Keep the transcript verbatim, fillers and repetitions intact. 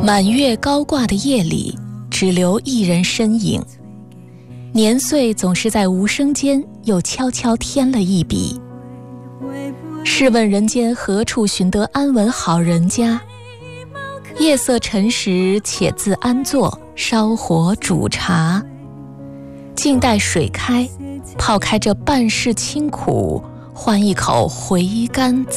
满月高挂的夜里，只留一人身影。年岁总是在无声间又悄悄添了一笔。试问人间何处寻得安稳好人家？夜色沉时，且自安坐，烧火煮茶。静待水开，泡开这半世清苦，换一口回甘